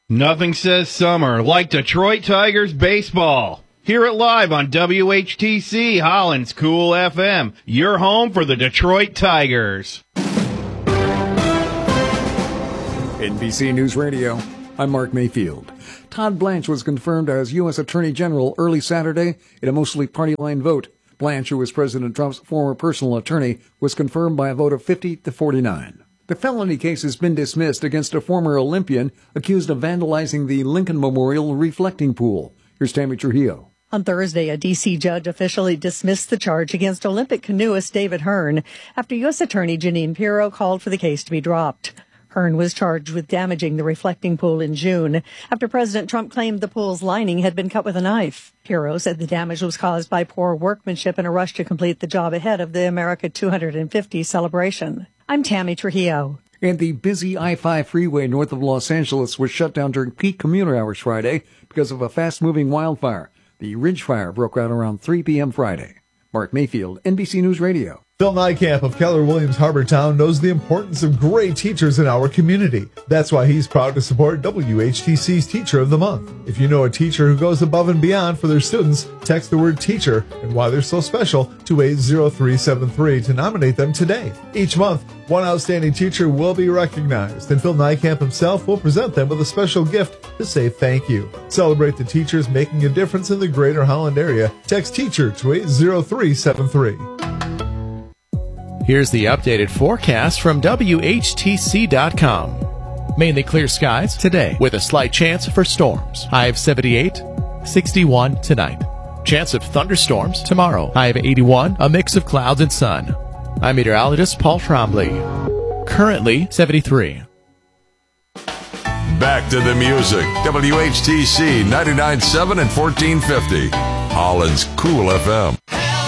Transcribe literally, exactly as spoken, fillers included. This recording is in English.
Nothing says summer like Detroit Tigers baseball. Hear it live on W H T C, Holland's Cool F M. Your home for the Detroit Tigers. N B C News Radio, I'm Mark Mayfield. Todd Blanche was confirmed as U S Attorney General early Saturday in a mostly party-line vote. Blanche, who was President Trump's former personal attorney, was confirmed by a vote of fifty to forty-nine. The felony case has been dismissed against a former Olympian accused of vandalizing the Lincoln Memorial reflecting pool. Here's Tammy Trujillo. On Thursday, a D C judge officially dismissed the charge against Olympic canoeist David Hearn after U S Attorney Jeanine Pirro called for the case to be dropped. Hearn was charged with damaging the reflecting pool in June after President Trump claimed the pool's lining had been cut with a knife. Pirro said the damage was caused by poor workmanship in a rush to complete the job ahead of the America two hundred fifty celebration. I'm Tammy Trujillo. And the busy I five freeway north of Los Angeles was shut down during peak commuter hours Friday because of a fast-moving wildfire. The Ridge Fire broke out around three p.m. Friday. Mark Mayfield, N B C News Radio. Phil Nijkamp of Keller Williams Harbortown knows the importance of great teachers in our community. That's why he's proud to support W H T C's Teacher of the Month. If you know a teacher who goes above and beyond for their students, text the word teacher and why they're so special to eight zero three seven three to nominate them today. Each month, one outstanding teacher will be recognized, and Phil Nijkamp himself will present them with a special gift to say thank you. Celebrate the teachers making a difference in the greater Holland area. Text teacher to eight zero three seven three. Here's the updated forecast from W H T C dot com. Mainly clear skies today with a slight chance for storms. High of seventy-eight, sixty-one tonight. Chance of thunderstorms tomorrow. High of eighty-one, a mix of clouds and sun. I'm meteorologist Paul Trombley. Currently seventy-three. Back to the music. W H T C ninety-nine point seven and fourteen fifty. Holland's Cool F M.